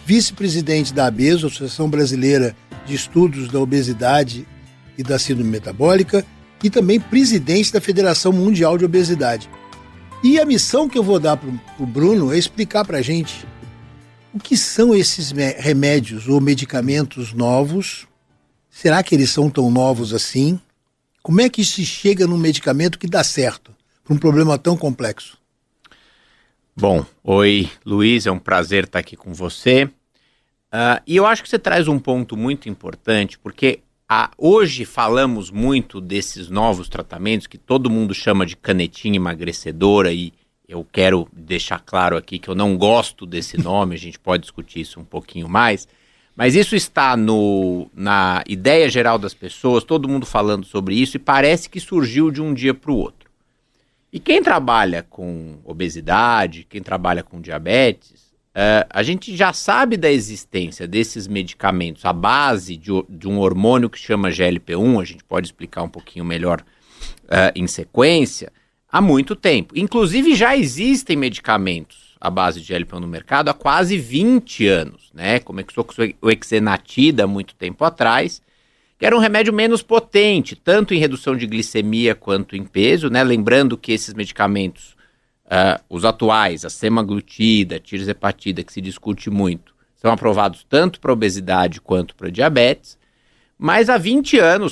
vice-presidente da ABESO, Associação Brasileira de Estudos da Obesidade e da Síndrome Metabólica, e também presidente da Federação Mundial de Obesidade. E a missão que eu vou dar para o Bruno é explicar para a gente o que são esses remédios ou medicamentos novos. Será que eles são tão novos assim? Como é que se chega num medicamento que dá certo para um problema tão complexo? Bom, oi Luiz, é um prazer estar aqui com você. E eu acho que você traz um ponto muito importante, porque hoje falamos muito desses novos tratamentos que todo mundo chama de canetinha emagrecedora, e eu quero deixar claro aqui que eu não gosto desse nome, a gente pode discutir isso um pouquinho mais, mas isso está na ideia geral das pessoas, todo mundo falando sobre isso, e parece que surgiu de um dia para o outro. E quem trabalha com obesidade, quem trabalha com diabetes, a gente já sabe da existência desses medicamentos à base de um hormônio que chama GLP-1, a gente pode explicar um pouquinho melhor em sequência, há muito tempo. Inclusive já existem medicamentos à base de GLP-1 no mercado há quase 20 anos, né? Começou com o Exenatida há muito tempo atrás, que era um remédio menos potente, tanto em redução de glicemia quanto em peso, né? Lembrando que esses medicamentos, os atuais, a semaglutida, a tirzepatida, que se discute muito, são aprovados tanto para obesidade quanto para diabetes, mas há 20 anos,